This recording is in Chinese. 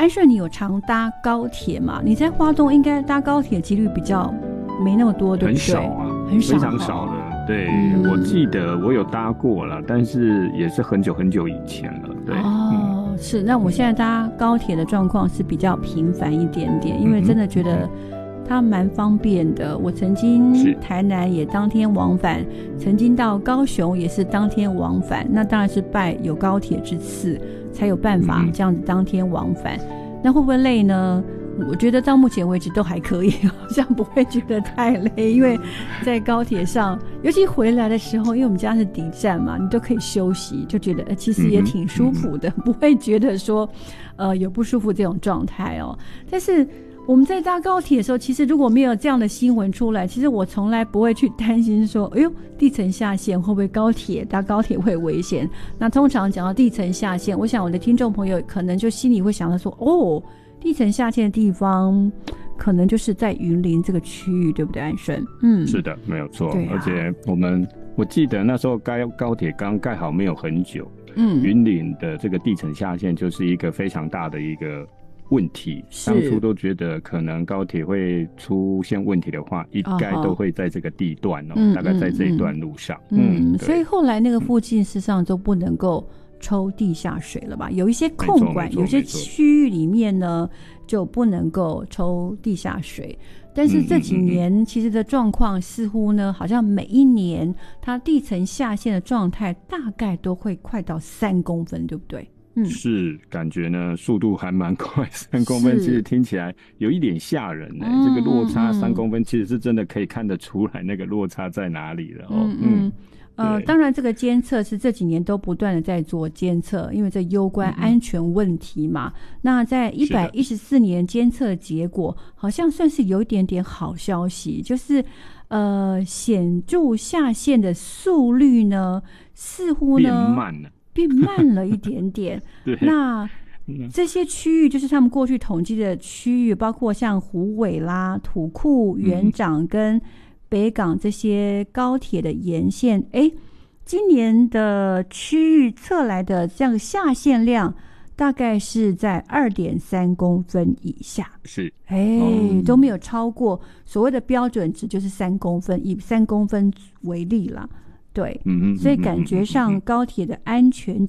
安顺，你有常搭高铁吗？你在花东应该搭高铁几率比较没那么多，对不对？ 很少啊， 很少， 非常少的。对，我记得我有搭过了，但是也是很久很久以前了。对， 是。那我现在搭高铁的状况是比较频繁一点点，因为真的觉得它蛮方便的。我曾经台南也当天往返，曾经到高雄也是当天往返。那当然是拜有高铁之赐，才有办法这样子当天往返。那会不会累呢？我觉得到目前为止都还可以，好像不会觉得太累，因为在高铁上，尤其回来的时候，因为我们家是底站嘛，你都可以休息，就觉得其实也挺舒服的，不会觉得说有不舒服这种状态哦。但是我们在搭高铁的时候，其实如果没有这样的新闻出来，其实我从来不会去担心说，哎呦，地层下陷会不会搭高铁会危险。那通常讲到地层下陷，我想我的听众朋友可能就心里会想到说，哦，地层下陷的地方可能就是在云林这个区域，对不对，安顺？ 是的，没有错。 对啊， 而且我记得那时候高铁刚盖好没有很久，云林的这个地层下陷就是一个非常大的一个问题。当初都觉得可能高铁会出现问题的话，应该都会在这个地段大概在这一段路上。 所以后来那个附近事实上都不能够抽地下水了吧？有一些控管，有些区域里面呢就不能够抽地下水。但是这几年其实的状况似乎呢，好像每一年它地层下陷的状态大概都会快到3公分，对不对？ 是，感觉呢速度还蛮快，3公分其实听起来有一点吓人这个落差3公分其实是真的可以看得出来那个落差在哪里了当然这个监测是这几年都不断的在做监测，因为这攸关安全问题嘛。那在114年监测结果好像算是有一点点好消息，就是显著下陷的速率呢似乎呢变慢了一点点对， 那这些区域就是他们过去统计的区域，包括像虎尾啦、土库、元长跟北港这些高铁的沿线，今年的区域测来的这样下陷量大概是在2.3公分以下， 是都没有超过所谓的标准值，就是3公分，以3公分为例啦。对，所以感觉上高铁的安全